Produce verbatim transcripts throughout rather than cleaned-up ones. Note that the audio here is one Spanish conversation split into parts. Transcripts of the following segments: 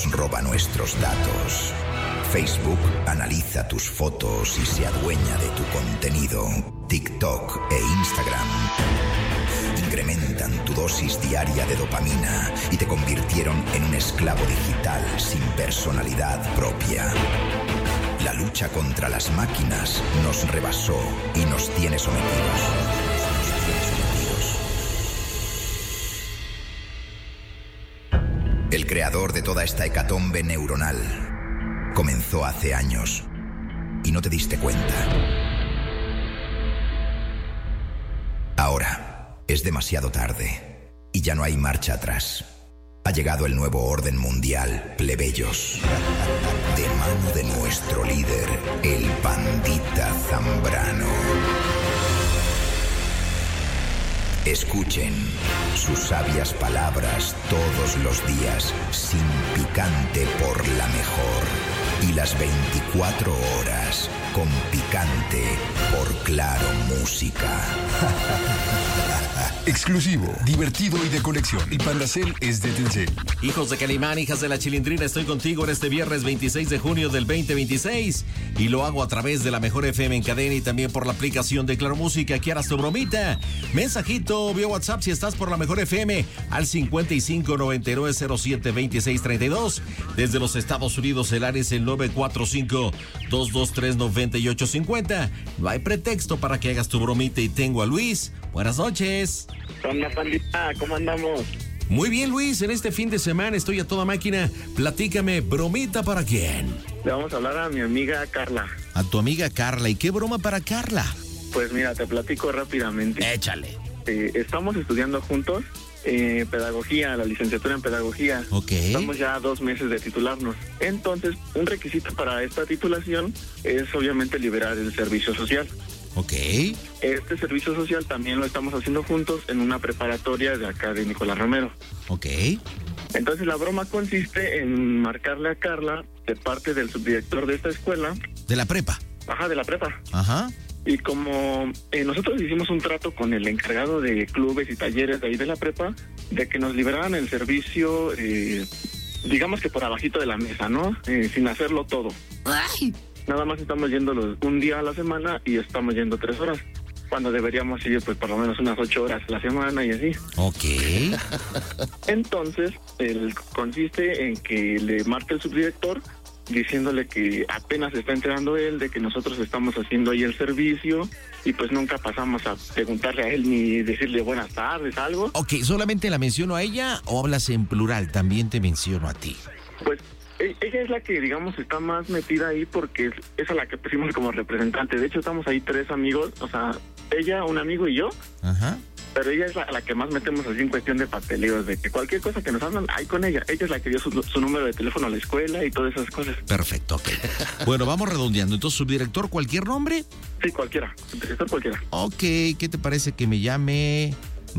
nos roba nuestros datos. Facebook analiza tus fotos y se adueña de tu contenido. TikTok e Instagram incrementan tu dosis diaria de dopamina y te convirtieron en un esclavo digital sin personalidad propia. La lucha contra las máquinas nos rebasó y nos tiene sometidos. Nos tiene sometidos. El creador de toda esta hecatombe neuronal comenzó hace años y no te diste cuenta. Ahora es demasiado tarde y ya no hay marcha atrás. Ha llegado el nuevo orden mundial, plebeyos. De mano de nuestro líder, el Pandita Zambrano. Escuchen sus sabias palabras todos los días, sin picante por la mejor. Y las veinticuatro horas con picante por Claro Música. Exclusivo, divertido y de colección. El Pandacel es de Telcel. Hijos de Calimán, hijas de la Chilindrina, estoy contigo en este viernes veintiséis de junio del veinte veintiséis. Y lo hago a través de la Mejor F M en cadena y también por la aplicación de Claro Música. ¿Quieras tu bromita? Mensajito vía WhatsApp si estás por la Mejor F M al cincuenta y cinco noventa y nueve cero siete veintiséis treinta y dos. Desde los Estados Unidos el área es el nueve cuatro cinco, dos dos tres, nueve ocho cinco cero. No hay pretexto para que hagas tu bromita y tengo a Luis. Buenas noches. Hola, Pandita, ¿cómo andamos? Muy bien, Luis, en este fin de semana estoy a toda máquina. Platícame, ¿bromita para quién? Le vamos a hablar a mi amiga Carla. A tu amiga Carla. ¿Y qué broma para Carla? Pues mira, te platico rápidamente. Échale. Eh, estamos estudiando juntos eh, pedagogía, la licenciatura en pedagogía. Ok. Estamos ya a dos meses de titularnos. Entonces, un requisito para esta titulación es obviamente liberar el servicio social. Ok. Este servicio social también lo estamos haciendo juntos en una preparatoria de acá de Nicolás Romero. Ok. Entonces la broma consiste en marcarle a Carla de parte del subdirector de esta escuela. ¿De la prepa? Ajá, de la prepa. Ajá. Y como eh, nosotros hicimos un trato con el encargado de clubes y talleres de ahí de la prepa, de que nos liberaran el servicio, eh, digamos que por abajito de la mesa, ¿no? Eh, sin hacerlo todo. ¡Ay! Nada más estamos yendo los, un día a la semana y estamos yendo tres horas. Cuando deberíamos ir pues por lo menos unas ocho horas a la semana y así. Ok. Entonces, el consiste en que le marque el subdirector diciéndole que apenas se está enterando él de que nosotros estamos haciendo ahí el servicio y pues nunca pasamos a preguntarle a él ni decirle buenas tardes, algo. Ok, ¿solamente la menciono a ella o hablas en plural? También te menciono a ti. Pues ella es la que, digamos, está más metida ahí porque es, es a la que pusimos como representante. De hecho, estamos ahí tres amigos, o sea, ella, un amigo y yo. Ajá. Pero ella es la, la que más metemos así en cuestión de papeleos, de que cualquier cosa que nos hablan, hay con ella. Ella es la que dio su, su número de teléfono a la escuela y todas esas cosas. Perfecto, ok. Bueno, vamos redondeando. Entonces, subdirector, ¿cualquier nombre? Sí, cualquiera. Subdirector cualquiera. Ok, ¿qué te parece que me llame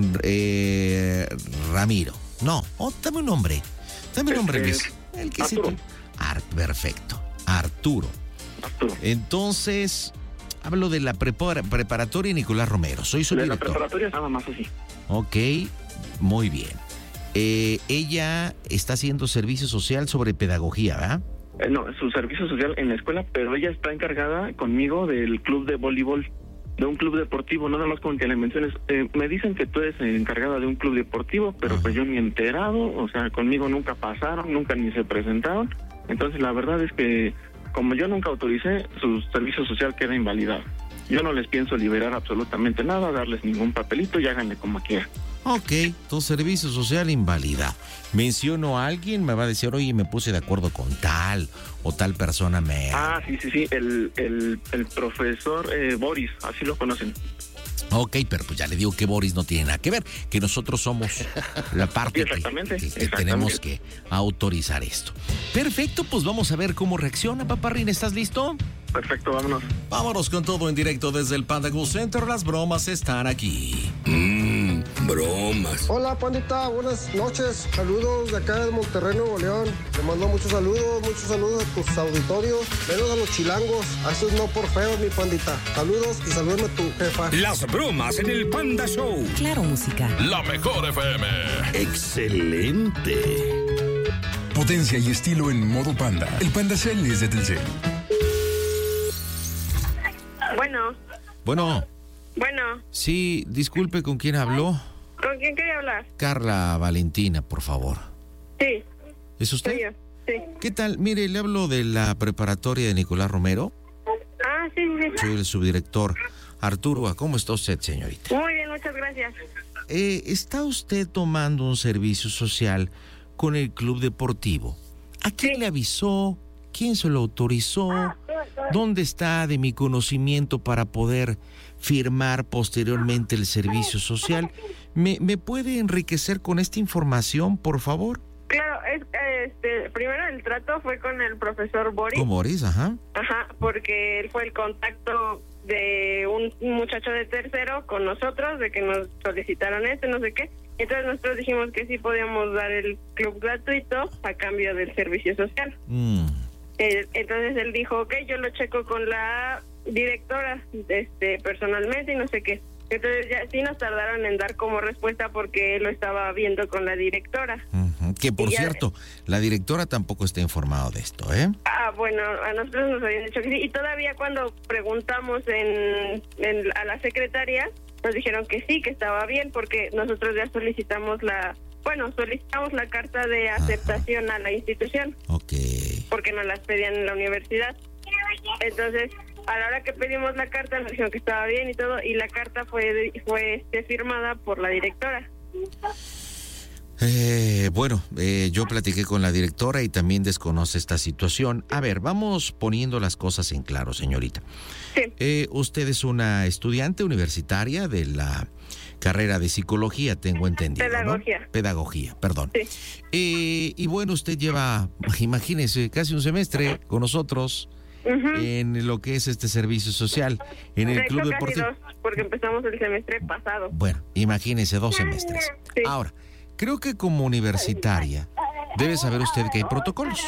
eh, Ramiro? No, oh, dame un nombre. Dame un nombre, Luis. Este, El que Arturo. sí te... Ar- perfecto, Arturo. Arturo. Entonces, hablo de la prepara- preparatoria Nicolás Romero. Soy su De la director. preparatoria nada más así. Ok, muy bien. Eh, ella está haciendo servicio social sobre pedagogía, ¿verdad? Eh, no, su servicio social en la escuela, pero ella está encargada conmigo del club de voleibol, de un club deportivo, nada más con que le menciones. Eh, me dicen que tú eres encargada de un club deportivo, pero Ajá. pues yo ni enterado, o sea, conmigo nunca pasaron, nunca ni se presentaron. Entonces la verdad es que como yo nunca autoricé, su servicio social queda invalidado. Yo no les pienso liberar absolutamente nada, darles ningún papelito y háganle como quieran. Ok, tu servicio social invalida. Menciono a alguien, me va a decir, oye, me puse de acuerdo con tal o tal persona me... Ah, sí, sí, sí, el, el, el profesor eh, Boris, así lo conocen. Ok, pero pues ya le digo que Boris no tiene nada que ver, que nosotros somos la parte que, Exactamente, que- que exactamente. tenemos que autorizar esto. Perfecto, pues vamos a ver cómo reacciona, Paparrín. ¿Estás listo? Perfecto, vámonos. Vámonos con todo en directo desde el Panda Go Center. Las bromas están aquí. Mmm, bromas. Hola, Pandita, buenas noches. Saludos de acá de Monterrey, Nuevo León. Te mando muchos saludos, muchos saludos a tus auditorios, menos a los chilangos. A esos no por feo, mi Pandita. Saludos y salúdame a tu jefa. Las bromas en el Panda Show. Claro Música. La Mejor F M. Excelente. Potencia y estilo en modo Panda. El Panda Cell es de Telcel. Bueno. Bueno. Bueno. Sí, disculpe, ¿con quién habló? ¿Con quién quería hablar? Carla Valentina, por favor. Sí. ¿Es usted? Soy yo, sí. ¿Qué tal? Mire, le hablo de la preparatoria de Nicolás Romero. Ah, sí, sí. Soy el subdirector. Arturo, ¿cómo está usted, señorita? Muy bien, muchas gracias. Eh, ¿Está usted tomando un servicio social con el club deportivo? ¿A quién Sí. le avisó? ¿Quién se lo autorizó? ¿Dónde está de mi conocimiento para poder firmar posteriormente el servicio social? ¿Me, me puede enriquecer con esta información, por favor? Claro, es, este, primero el trato fue con el profesor Boris. ¿Con Boris? Ajá. Ajá, porque él fue el contacto de un muchacho de tercero con nosotros, de que nos solicitaron esto, no sé qué. Entonces nosotros dijimos que sí podíamos dar el club gratuito a cambio del servicio social. Mm. Eh, entonces él dijo, ok, yo lo checo con la directora este personalmente y no sé qué. Entonces ya sí nos tardaron en dar como respuesta porque él lo estaba viendo con la directora. Uh-huh. Que por Y ya- cierto, la directora tampoco está informada de esto, ¿eh? Ah, bueno, a nosotros nos habían dicho que sí. Y todavía cuando preguntamos en, en a la secretaria, nos dijeron que sí, que estaba bien, porque nosotros ya solicitamos la, bueno, solicitamos la carta de aceptación a la institución, Ok. porque nos las pedían en la universidad. Entonces, a la hora que pedimos la carta, nos dijeron que estaba bien y todo, y la carta fue fue este, firmada por la directora. Eh, bueno, eh, yo platiqué con la directora y también desconoce esta situación. A ver, vamos poniendo las cosas en claro, señorita. Sí. Eh, usted es una estudiante universitaria de la carrera de psicología, tengo entendido, ¿no? Pedagogía. Pedagogía, perdón. Sí. Eh, y bueno, usted lleva, imagínese, casi un semestre con nosotros Ujú. en lo que es este servicio social, en el De Club hecho, casi Deportivo. dos, porque empezamos el semestre pasado. Bueno, imagínese dos semestres. Sí. Ahora, creo que como universitaria debe saber usted que hay protocolos.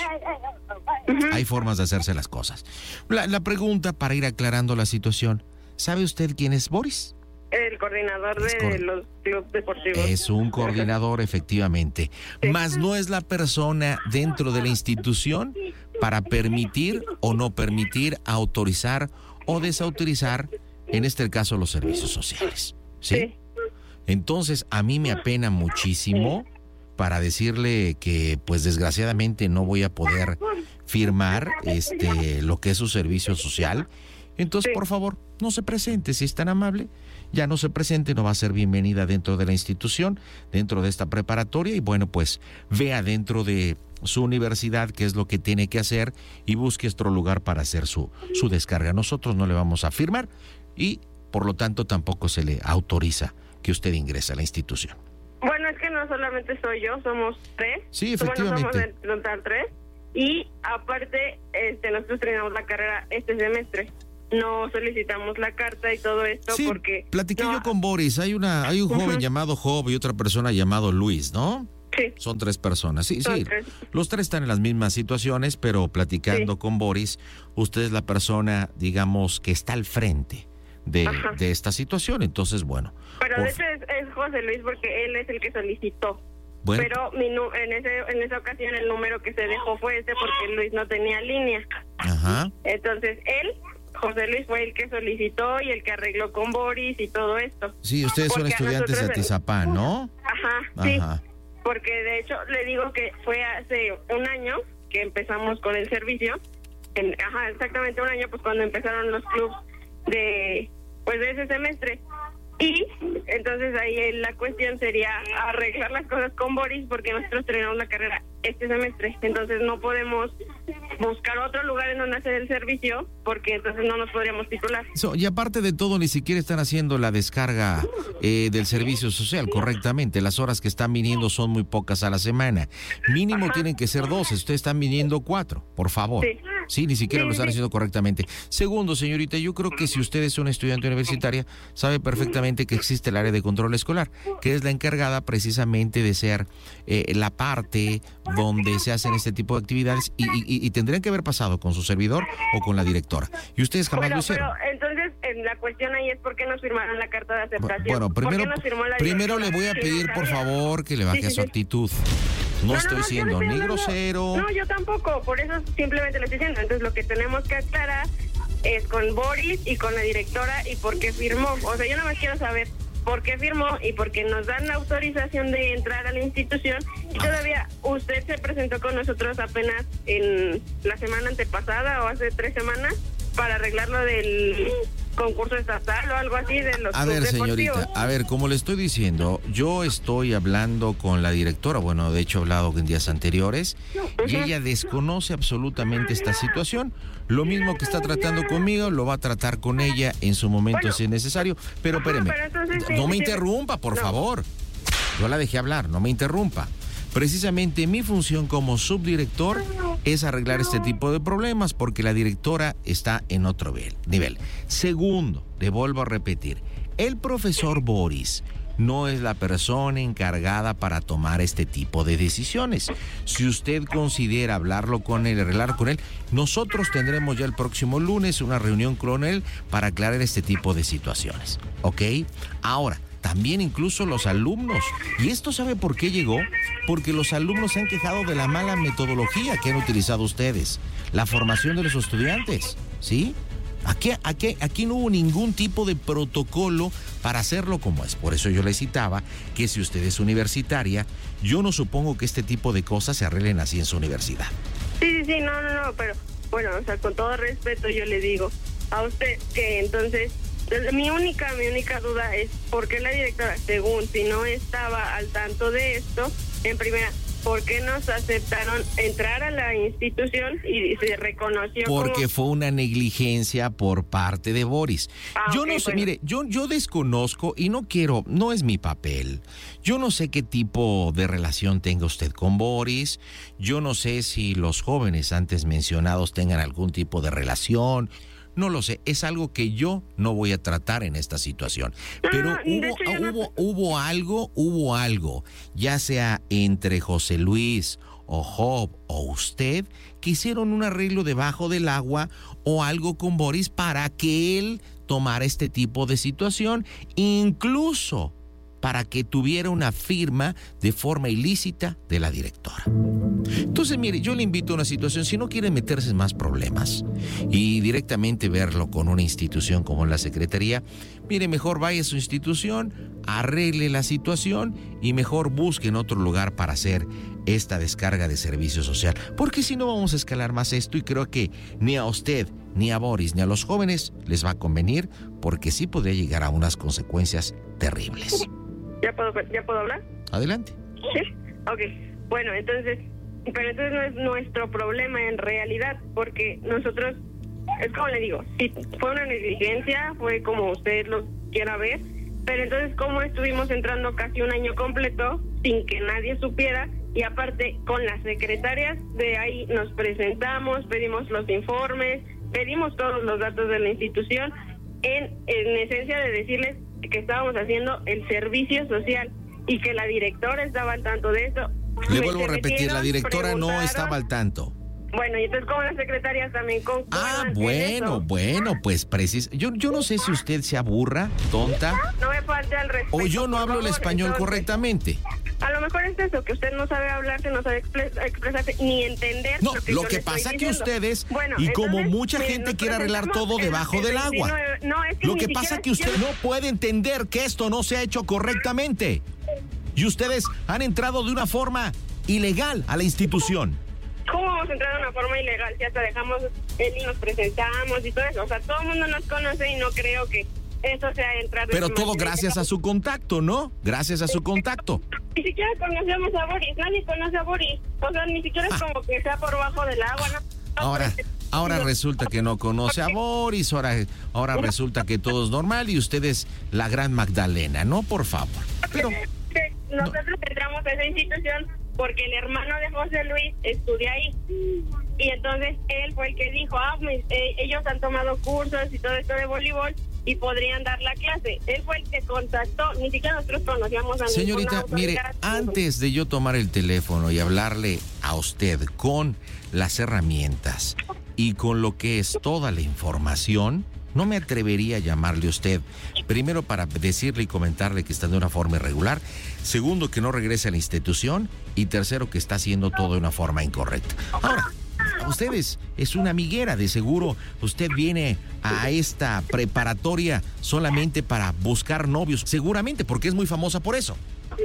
Hay formas de hacerse las cosas. La, la pregunta para ir aclarando la situación, ¿sabe usted quién es Boris? El coordinador Es de cor- los clubes deportivos. Es un coordinador, efectivamente, mas no es la persona dentro de la institución para permitir o no permitir, autorizar o desautorizar, en este caso, los servicios sociales. ¿Sí? Sí. Entonces, a mí me apena muchísimo para decirle que, pues, desgraciadamente no voy a poder firmar este lo que es su servicio social. Entonces, Sí. por favor, no se presente, si es tan amable. Ya no se presente, no va a ser bienvenida dentro de la institución, dentro de esta preparatoria. Y bueno, pues, vea dentro de su universidad qué es lo que tiene que hacer y busque otro lugar para hacer su, su descarga. Nosotros no le vamos a firmar y, por lo tanto, tampoco se le autoriza que usted ingrese a la institución. Bueno, es que no solamente soy yo, somos tres. Sí, Bueno, efectivamente. somos en total tres. Y aparte, este, nosotros terminamos la carrera este semestre. No solicitamos la carta y todo esto Sí, porque... platiqué no, yo con Boris. Hay una, hay un joven Ujú. llamado Job y otra persona llamado Luis, ¿no? Sí, Son tres personas. Sí, Son sí. tres. Los tres están en las mismas situaciones, pero platicando Sí. con Boris, usted es la persona, digamos, que está al frente de, Ajá. de esta situación. Entonces, bueno. pero por de fa- hecho es, es José Luis porque él es el que solicitó. bueno, Pero mi nu- en, ese, en esa ocasión el número que se dejó fue ese porque Luis no tenía línea. ajá. Entonces él, José Luis, fue el que solicitó y el que arregló con Boris y todo esto. Sí, ustedes son Porque a estudiantes de nosotros- Atizapán, ¿no? Ajá, sí. Ajá. Porque de hecho le digo que fue hace un año que empezamos con el servicio. En, ajá, exactamente un año, pues cuando empezaron los clubs de, pues de ese semestre. Y entonces ahí la cuestión sería arreglar las cosas con Boris porque nosotros terminamos la carrera este semestre. Entonces no podemos buscar otro lugar en donde hacer el servicio porque entonces no nos podríamos titular. So, y aparte de todo, ni siquiera están haciendo la descarga eh, del servicio social correctamente. Las horas que están viniendo son muy pocas a la semana. Mínimo Ajá. tienen que ser doce. Ustedes están viniendo cuatro, por favor. Sí. Sí, ni siquiera Sí, lo están sí. haciendo correctamente. Segundo, señorita, yo creo que si usted es una estudiante universitaria, sabe perfectamente que existe el área de control escolar, que es la encargada precisamente de ser eh, la parte donde se hacen este tipo de actividades y, y- y tendrían que haber pasado con su servidor o con la directora. Y ustedes jamás Bueno, lo hicieron. pero entonces en la cuestión ahí es por qué nos firmaron la carta de aceptación. Bueno, ¿Por qué primero, nos firmó la primero le directora? voy a Sí, pedir no por sabía. favor que le baje Sí, sí, su sí. actitud. No, no estoy no, no, siendo no estoy ni hablando, grosero. No, yo tampoco, por eso simplemente lo estoy diciendo. Entonces lo que tenemos que aclarar es con Boris y con la directora y por qué firmó. O sea, yo nada más quiero saber por qué firmó y por qué nos dan la autorización de entrar a la institución y todavía usted se presentó con nosotros apenas en la semana antepasada o hace tres semanas para arreglar lo del concurso estatal o algo así de los A ver, señorita, deportivos. a ver, como le estoy diciendo, yo estoy hablando con la directora, bueno, de hecho he hablado en días anteriores, y ella desconoce absolutamente esta situación. Lo mismo que está tratando conmigo, lo va a tratar con ella en su momento Bueno. si es necesario. Pero Ajá, espéreme, pero entonces sí, no me sí, interrumpa, por no. favor. Yo la dejé hablar, no me interrumpa. Precisamente mi función como subdirector es arreglar este tipo de problemas porque la directora está en otro nivel. Segundo, le vuelvo a repetir, el profesor Boris no es la persona encargada para tomar este tipo de decisiones. Si usted considera hablarlo con él, arreglar con él, nosotros tendremos ya el próximo lunes una reunión con él para aclarar este tipo de situaciones. ¿Ok? Ahora, también incluso los alumnos. ¿Y esto sabe por qué llegó? Porque los alumnos se han quejado de la mala metodología que han utilizado ustedes. La formación de los estudiantes, ¿sí? Aquí, aquí, aquí no hubo ningún tipo de protocolo para hacerlo como es. Por eso yo le citaba que si usted es universitaria, yo no supongo que este tipo de cosas se arreglen así en su universidad. Sí, sí, sí, no, no, no, pero bueno, o sea, con todo respeto yo le digo a usted que entonces mi única, mi única duda es por qué la directora, según si no estaba al tanto de esto, en primera, ¿por qué nos aceptaron entrar a la institución y se reconoció Porque como... fue una negligencia por parte de Boris. Ah, yo ok, no sé, bueno. mire, yo, yo desconozco y no quiero, no es mi papel. Yo no sé qué tipo de relación tenga usted con Boris. Yo no sé si los jóvenes antes mencionados tengan algún tipo de relación. No lo sé, es algo que yo no voy a tratar en esta situación. Pero Ah, de hubo, hecho, yo no- hubo, hubo algo, hubo algo, ya sea entre José Luis o Job o usted, que hicieron un arreglo debajo del agua o algo con Boris para que él tomara este tipo de situación, incluso para que tuviera una firma de forma ilícita de la directora. Entonces, mire, yo le invito a una situación, si no quiere meterse en más problemas y directamente verlo con una institución como la Secretaría, mire, mejor vaya a su institución, arregle la situación y mejor busque en otro lugar para hacer esta descarga de servicio social. Porque si no vamos a escalar más esto y creo que ni a usted, ni a Boris, ni a los jóvenes les va a convenir porque sí podría llegar a unas consecuencias terribles. ¿Ya puedo, ya puedo hablar? Adelante. Sí, ok. Bueno, entonces, pero entonces no es nuestro problema en realidad, porque nosotros, es como le digo, si fue una negligencia, fue como usted lo quiera ver, pero entonces cómo estuvimos entrando casi un año completo sin que nadie supiera, y aparte con las secretarias de ahí nos presentamos, pedimos los informes, pedimos todos los datos de la institución, en, en esencia de decirles que estábamos haciendo el servicio social y que la directora estaba al tanto de eso. Le Me vuelvo a repetir, la directora no preguntaron. estaba al tanto. Bueno, y entonces como las secretarias también concuerdan Ah, en bueno, eso. bueno, pues precis. Yo, yo no sé si usted se aburra, tonta, No me falte al respeto. o yo no por hablo el favor. español Entonces, correctamente. A lo mejor es eso, que usted no sabe hablar, que no sabe expres- expresarse ni entender No, lo que, lo yo que le estoy pasa que diciendo. ustedes, Bueno, y como entonces, mucha mire, gente nos quiere arreglar presentamos todo el- debajo el del agua. veintinueve. No, es que Lo ni que siquiera pasa que usted yo- no puede entender que esto no se ha hecho correctamente. Y ustedes han entrado de una forma ilegal a la institución. ¿Cómo vamos a entrar de una forma ilegal? Si hasta dejamos él y nos presentamos y todo eso. O sea, todo el mundo nos conoce y no creo que eso sea entrar de Pero forma todo ilegal. gracias a su contacto, ¿no? Gracias a su contacto. Ni siquiera conocemos a Boris, nadie conoce a Boris. O sea, ni siquiera es como que sea por bajo del agua, ¿no? Ahora, ahora resulta que no conoce a Boris, ahora, ahora resulta que todo es normal y usted es la gran Magdalena, ¿no? Por favor. Pero, Nosotros entramos a esa institución porque el hermano de José Luis estudia ahí. Y entonces él fue el que dijo, ah, pues, eh, ellos han tomado cursos y todo esto de voleibol y podrían dar la clase. Él fue el que contactó, ni siquiera nosotros conocíamos a señorita, ninguna mire, autoridad. antes de yo tomar el teléfono y hablarle a usted con las herramientas y con lo que es toda la información, no me atrevería a llamarle a usted. Primero, para decirle y comentarle que está de una forma irregular. Segundo, que no regrese a la institución. Y tercero, que está haciendo todo de una forma incorrecta. Ahora, a ustedes es una amiguera, de seguro usted viene a esta preparatoria solamente para buscar novios, seguramente, porque es muy famosa por eso.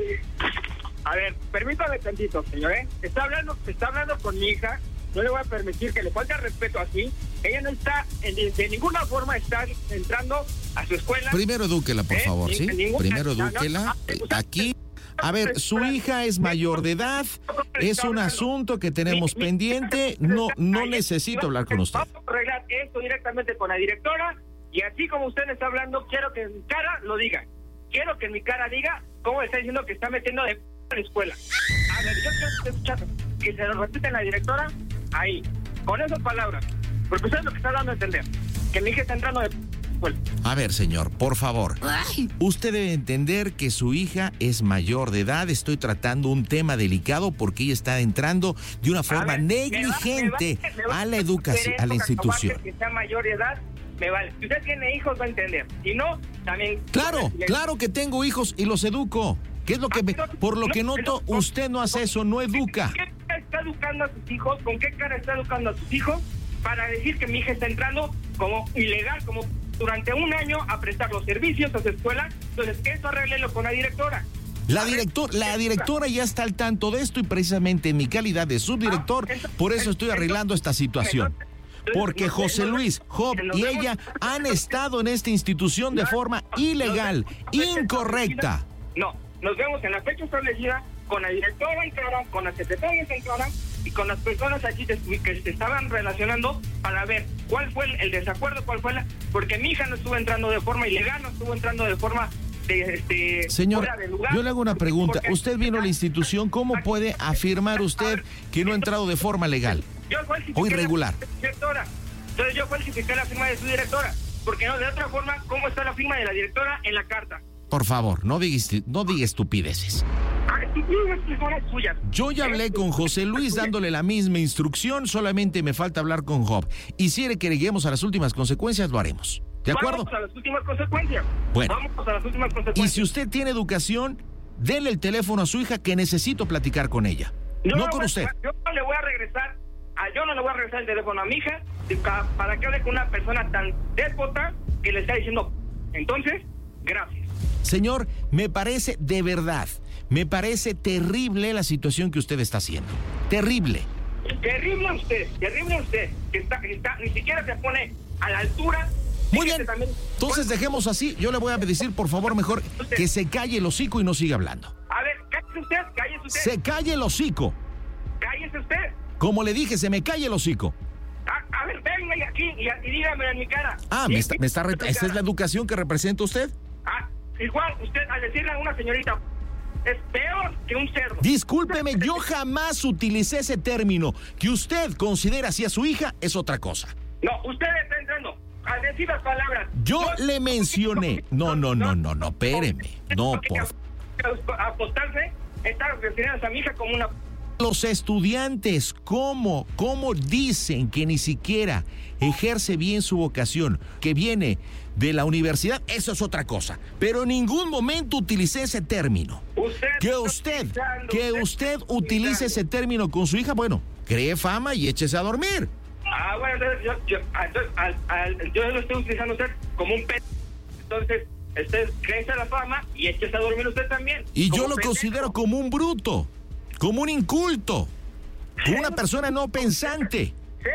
A ver, permítame tantito, señor, ¿eh? Está hablando, está hablando con mi hija, no le voy a permitir que le falte respeto así. Ella no está, en, de ninguna forma está entrando a su escuela. Primero edúquela, por ¿Eh? favor, ¿sí? Ninguna, Primero no, no, edúquela. no, Aquí, a ver, su hija es mayor de edad, es un asunto que tenemos pendiente, no, no necesito hablar con usted. Vamos a arreglar esto directamente con la directora, y así como usted me está hablando, quiero que en mi cara lo diga. Quiero que en mi cara diga cómo está diciendo que está metiendo de a la escuela. A ver, yo quiero escuchar que se lo repita la directora ahí, con esas palabras, porque usted es lo que está dando a entender, que mi hija está entrando de escuela. A ver, señor, por favor, usted debe entender que su hija es mayor de edad. Estoy tratando un tema delicado porque ella está entrando de una forma ver, negligente me va, me va, me va a la educación, a la institución. Que sea mayor de edad, me vale. Si usted tiene hijos, va a entender. Si no, también... Claro, claro que tengo hijos y los educo. ¿Qué es lo que me, por lo que noto, usted no hace eso, no educa? ¿Qué cara está educando a sus hijos? ¿Con qué cara está educando a sus hijos para decir que mi hija está entrando como ilegal, como durante un año a prestar los servicios a su escuela? Entonces, eso arréglelo con la directora. La, director, la directora ya está al tanto de esto y precisamente en mi calidad de subdirector, por eso estoy arreglando esta situación. Porque José Luis, Job y ella han estado en esta institución de forma ilegal, incorrecta. No. Nos vemos en la fecha establecida con la directora en cara, con las secretarias en cara y con las personas aquí que se estaban relacionando para ver cuál fue el desacuerdo, cuál fue la... Porque mi hija no estuvo entrando de forma ilegal, no estuvo entrando de forma de... este Señor, fuera de lugar. yo le hago una pregunta. Porque usted vino a la institución, ¿cómo puede afirmar usted que no ha entrado de forma legal yo o irregular? Directora. Entonces yo falsifiqué la firma de su directora. Porque no, de otra forma, ¿cómo está la firma de la directora en la carta? Por favor, no diga, no diga estupideces. Yo ya hablé con José Luis dándole la misma instrucción, solamente me falta hablar con Job. Y si quiere que lleguemos a las últimas consecuencias, lo haremos. ¿De acuerdo? Vamos a las últimas consecuencias. Bueno. Vamos a las últimas consecuencias. Y si usted tiene educación, dele el teléfono a su hija que necesito platicar con ella. Yo no no con voy, usted. Yo no le voy a regresar, a, yo no le voy a regresar el teléfono a mi hija para que hable con una persona tan déspota que le está diciendo. Entonces, gracias. Señor, me parece de verdad, me parece terrible la situación que usted está haciendo. Terrible. Terrible usted, terrible usted, que está, que está, ni siquiera se pone a la altura. Muy bien, también. Entonces dejemos así. Yo le voy a decir, por favor, mejor que se calle el hocico y no siga hablando. A ver, cállese usted, cállese usted. Se calle el hocico. Cállese usted. Como le dije, se me calle el hocico. A, a ver, venga aquí y, y dígame en mi cara. Ah, me está, me está re- ¿esa es la educación que representa usted? Ah, igual, usted al decirle a una señorita es peor que un cerdo. Discúlpeme, yo jamás utilicé ese término. Que usted considera así a su hija es otra cosa. No, usted está entrando al decir las palabras. Yo, yo le mencioné. No, no, no, no, no, espéreme. No, por favor. Apostarse, estar refiriéndose a mi hija como una... Los estudiantes, ¿cómo? ¿Cómo dicen que ni siquiera ejerce bien su vocación, que viene de la universidad? Eso es otra cosa. Pero en ningún momento utilicé ese término. Usted que usted, que usted utilice ese término con su hija, bueno, cree fama y échese a dormir. Ah, bueno, entonces yo, yo, entonces, al, al, yo lo estoy utilizando a usted como un pez. Entonces, usted crece la fama y échese a dormir usted también. Y yo lo pendejo. considero como un bruto. Como un inculto, como una persona no pensante,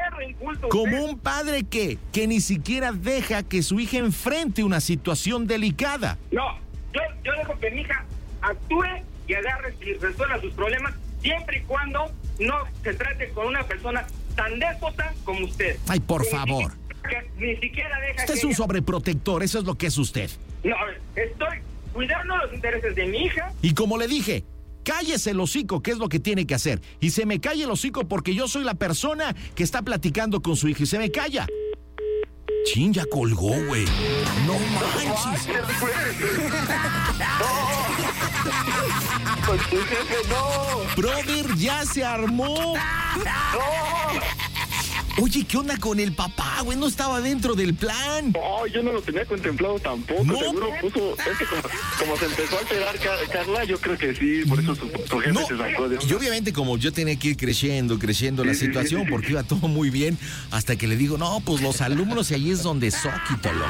como un padre que, que ni siquiera deja que su hija enfrente una situación delicada. No, yo, yo dejo que mi hija actúe y agarre y resuelva sus problemas siempre y cuando no se trate con una persona tan déspota como usted. Ay, por ni favor. Siquiera, ni siquiera deja Usted que es un ella... sobreprotector, eso es lo que es usted. No, estoy cuidando los intereses de mi hija. Y como le dije, cállese el hocico, que es lo que tiene que hacer. Y se me calla el hocico porque yo soy la persona que está platicando con su hija y se me calla. Chin, ya colgó, güey. No manches. No. Brother, ya se armó. Oye, ¿qué onda con el papá, güey? No estaba dentro del plan. No, yo no lo tenía contemplado tampoco. No. Seguro puso. Es que como, como se empezó a alterar Car- Carla, yo creo que sí. Por eso su, su jefe No, se sacó de. y obviamente como yo tenía que ir creciendo, creciendo la Sí, sí, situación, sí, sí. porque iba todo muy bien, hasta que le digo, no, pues los alumnos y ahí es donde Zóquitolo.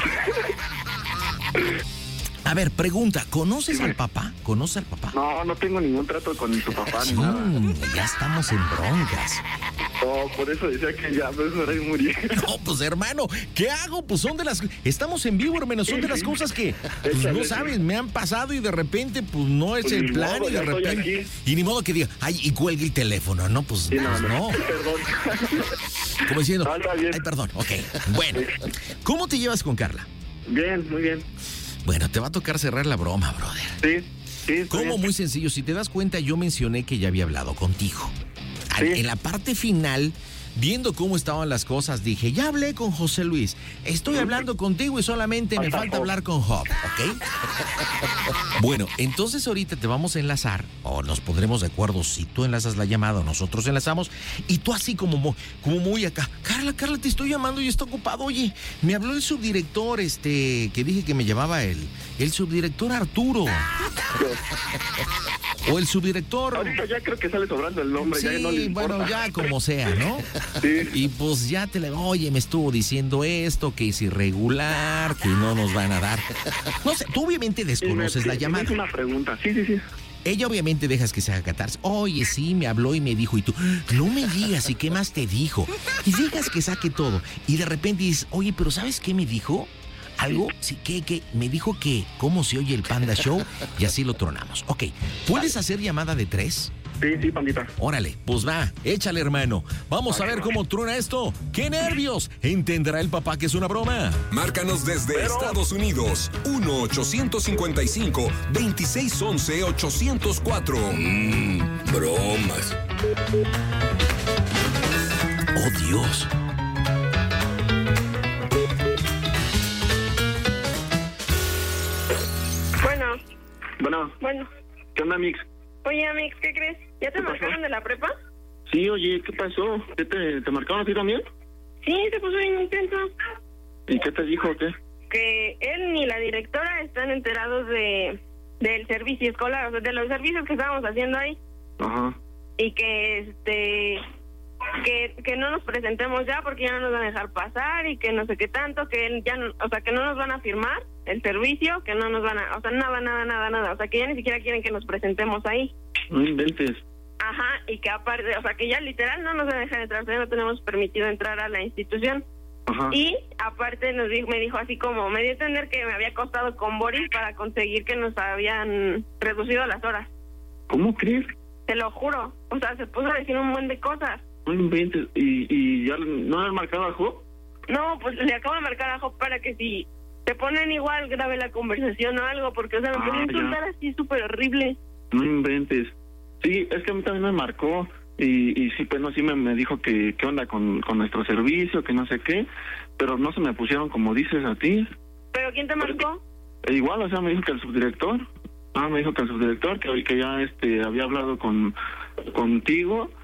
A ver, pregunta, ¿conoces al papá? ¿Conoces al papá? No, no tengo ningún trato con su papá ni nada. Mm, ya estamos en broncas. No, por eso decía que ya, pues por ahí murió. No, pues hermano, ¿qué hago? Pues son de las... Estamos en vivo, hermano, son de las cosas que, pues Échale, no sí. sabes, me han pasado y de repente, pues no es Pues el ni plan modo, y de ya estoy repente... aquí. Y ni modo que diga, ay, y cuelgue el teléfono, ¿no? Pues, Sí, no, pues, no, no. perdón. Como diciendo, No, está bien. ay, perdón, ok. Bueno, ¿cómo te llevas con Carla? Bien, muy bien. Bueno, te va a tocar cerrar la broma, brother. Sí, sí. está Como bien. muy sencillo, si te das cuenta, yo mencioné que ya había hablado contigo. Al- Sí. En la parte final, viendo cómo estaban las cosas, dije, ya hablé con José Luis, estoy hablando contigo y solamente me Falta falta Job. hablar con Job, ¿ok? Bueno, entonces ahorita te vamos a enlazar, o nos pondremos de acuerdo si tú enlazas la llamada o nosotros enlazamos, y tú así como, mo- como muy acá, Carla, Carla, te estoy llamando y está ocupado, oye, me habló el subdirector, este, que dije que me llamaba él, el subdirector Arturo, o el subdirector... Ahorita ya creo que sale sobrando el nombre, ya no le Sí, importa. bueno, ya como sea, ¿no? Sí. Y pues ya te le, oye, me estuvo diciendo esto, que es irregular, que no nos van a dar. No sé, tú obviamente Y me- desconoces la y me llamada. hizo una pregunta. Sí, sí, sí. Ella obviamente dejas que se haga catarse. Oye, sí, me habló y me dijo, y tú, no me digas, ¿y qué más te dijo? Y dejas que saque todo. Y de repente dices, oye, pero ¿sabes qué me dijo? Algo, sí, que, que, me dijo que, ¿cómo se oye el Panda Show? Y así lo tronamos. Ok, ¿puedes hacer llamada de tres? Sí, sí, pandita. Órale, pues va, échale, hermano. Vamos a ver cómo truena esto. ¡Qué nervios! ¿Entenderá el papá que es una broma? Márcanos desde Pero- Estados Unidos. uno ochocientos cincuenta y cinco, veintiséis once, ochocientos cuatro. Mmm, bromas. ¡Oh, Dios! Bueno, Bueno, bueno. ¿qué onda, Mix? Oye, Amix, ¿qué crees? ¿Ya te ¿Qué pasó? marcaron de la prepa? Sí, oye, ¿qué pasó? ¿Qué te, te marcaron a ti también? Sí, se puso bien intenso. ¿Y qué te dijo o qué? Que él ni la directora están enterados de del servicio escolar, o sea, de los servicios que estábamos haciendo ahí. Ajá. Y que, este... Que, que no nos presentemos ya porque ya no nos van a dejar pasar y que no sé qué tanto, que ya no, o sea, que no nos van a firmar el servicio, que no nos van a, o sea, nada, nada, nada, nada, o sea, que ya ni siquiera quieren que nos presentemos ahí. No inventes. Ajá, y que aparte, o sea, que ya literal no nos van a dejar entrar, o sea, ya no tenemos permitido entrar a la institución. Ajá. Y aparte nos dijo, me dijo así como, me dio a entender que me había costado con Boris para conseguir que nos habían reducido las horas. ¿Cómo crees? Te lo juro, o sea, se puso a decir un buen de cosas. No inventes. ¿Y, y ya no le han marcado a Job? No, pues le acabo de marcar a Job para que si te ponen igual, grabe la conversación o algo, porque, o sea, me Ah, empezó a insultar así súper horrible. No inventes. Sí, es que a mí también me marcó y, y sí, pues no, sí me, me dijo que qué onda con, con nuestro servicio, que no sé qué, pero no se me pusieron como dices a ti. ¿Pero quién te marcó? E igual, o sea, me dijo que el subdirector, ah, me dijo que el subdirector, que, que ya este había hablado con contigo